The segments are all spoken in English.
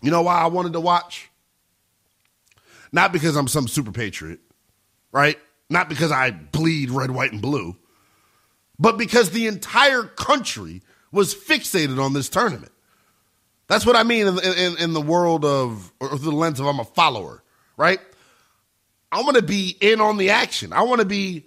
You know why I wanted to watch? Not because I'm some super patriot, right? Not because I bleed red, white, and blue, but because the entire country was fixated on this tournament. That's what I mean in the world of, or through the lens of I'm a follower, right? I want to be in on the action. I want to be,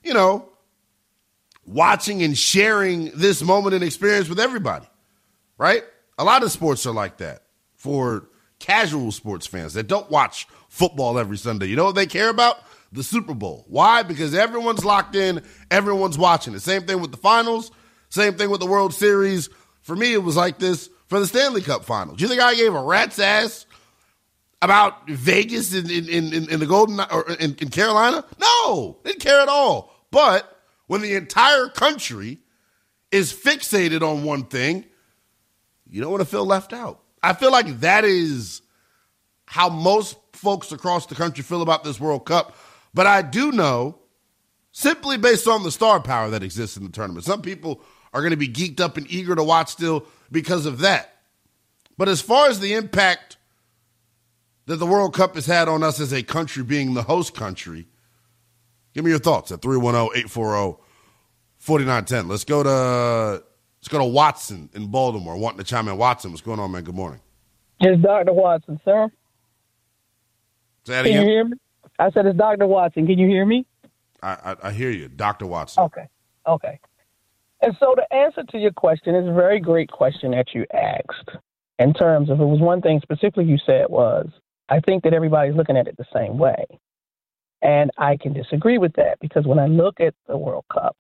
watching and sharing this moment and experience with everybody, right? A lot of sports are like that for casual sports fans that don't watch football every Sunday. You know what they care about? The Super Bowl. Why? Because everyone's locked in, everyone's watching it. Same thing with the finals, same thing with the World Series. For me, it was like this for the Stanley Cup Finals. Do you think I gave a rat's ass about Vegas in the Golden or in Carolina? No, didn't care at all. But when the entire country is fixated on one thing, you don't want to feel left out. I feel like that is how most folks across the country feel about this World Cup. But I do know, simply based on the star power that exists in the tournament, some people are going to be geeked up and eager to watch still because of that. But as far as the impact that the World Cup has had on us as a country being the host country, give me your thoughts at 310-840-4910. Let's go to Watson in Baltimore, wanting to chime in. Watson, what's going on, man? Good morning. It's Dr. Watson, sir. Say that again? Can you hear me? I said it's Dr. Watson. Can you hear me? I hear you, Dr. Watson. Okay. And so the answer to your question is a very great question that you asked. In terms of, it was one thing specifically you said was, I think that everybody's looking at it the same way. And I can disagree with that because when I look at the World Cup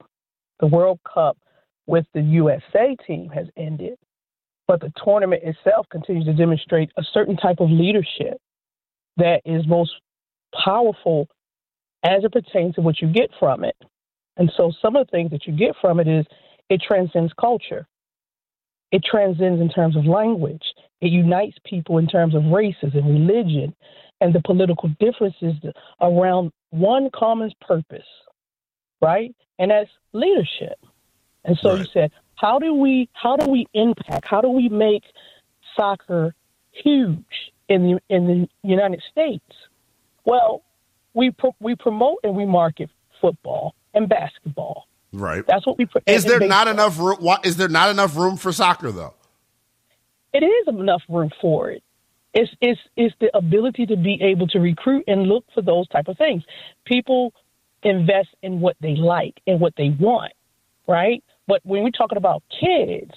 with the USA team has ended, but the tournament itself continues to demonstrate a certain type of leadership that is most powerful as it pertains to what you get from it. And so some of the things that you get from it is it transcends culture. It transcends in terms of language. It unites people in terms of races and religion and the political differences around one common purpose, right? And that's leadership. And so You said, how do we impact? How do we make soccer huge in the United States? Well, we promote and we market football and basketball. Right. That's what we. Is there not enough room? Is there not enough room for soccer though? It is enough room for it. It's the ability to be able to recruit and look for those type of things. People invest in what they like and what they want, right? But when we're talking about kids,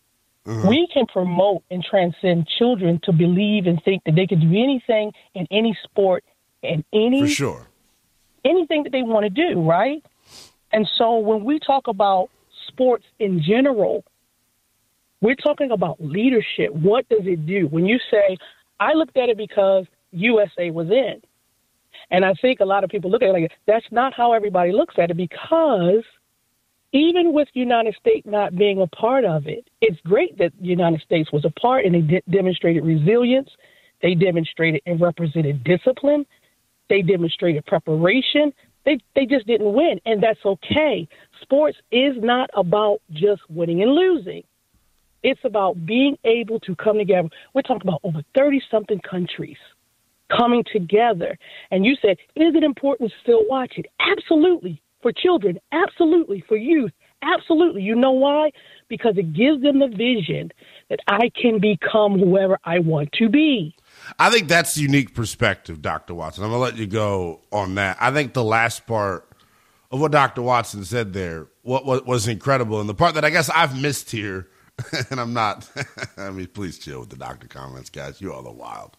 we can promote and transcend children to believe and think that they can do anything in any sport and for sure anything that they want to do, right? And so when we talk about sports in general, we're talking about leadership. What does it do? When you say, I looked at it because USA was in. And I think a lot of people look at it like, that's not how everybody looks at it, because even with the United States not being a part of it, it's great that the United States was a part and they demonstrated resilience. They demonstrated and represented discipline. They demonstrated preparation. They just didn't win, and that's okay. Sports is not about just winning and losing. It's about being able to come together. We're talking about over 30-something countries coming together. And you said, is it important to still watch it? Absolutely. For children, absolutely. For youth, absolutely. You know why? Because it gives them the vision that I can become whoever I want to be. I think that's a unique perspective, Dr. Watson. I'm going to let you go on that. I think the last part of what Dr. Watson said there what was incredible, and the part that I guess I've missed here, and I'm not – I mean, please chill with the doctor comments, guys. You all are wild.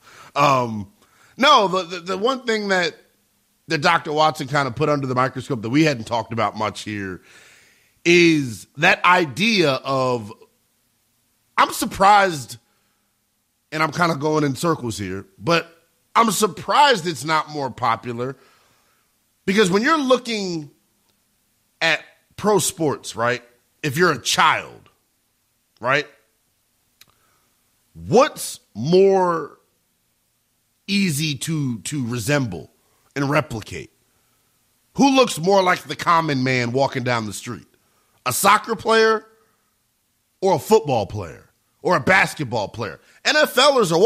No, the one thing that Dr. Watson kind of put under the microscope that we hadn't talked about much here is that idea of – I'm surprised – and I'm kind of going in circles here, but I'm surprised it's not more popular, because when you're looking at pro sports, right, if you're a child, right, what's more easy to resemble and replicate? Who looks more like the common man walking down the street? A soccer player or a football player or a basketball player? NFLers are